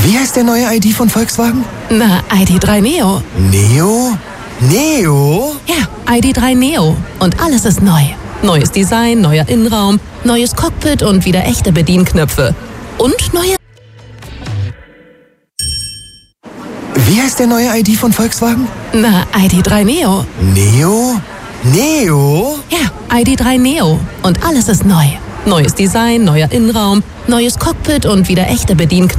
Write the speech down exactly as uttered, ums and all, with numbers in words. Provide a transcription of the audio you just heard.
Wie heißt der neue I D von Volkswagen? Na, I D drei Neo. Neo? Neo? Ja, I D drei Neo. Und alles ist neu. Neues Design, neuer Innenraum, neues Cockpit und wieder echte Bedienknöpfe. Und neue... Wie heißt der neue I D von Volkswagen? Na, I D drei Neo. Neo? Neo? Ja, I D drei Neo. Und alles ist neu. Neues Design, neuer Innenraum, neues Cockpit und wieder echte Bedienknöpfe.